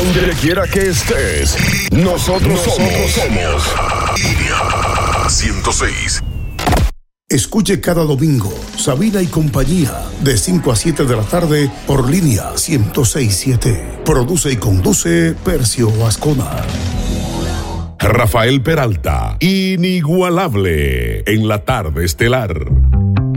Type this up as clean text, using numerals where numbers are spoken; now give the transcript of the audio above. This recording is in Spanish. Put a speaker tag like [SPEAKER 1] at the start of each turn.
[SPEAKER 1] Donde quiera que estés, nosotros somos
[SPEAKER 2] Línea 106.
[SPEAKER 3] Escuche cada domingo Sabina y compañía de 5 a 7 de la tarde por Línea 106.7. Produce y conduce Percio Ascona.
[SPEAKER 2] Rafael Peralta, inigualable en la tarde estelar.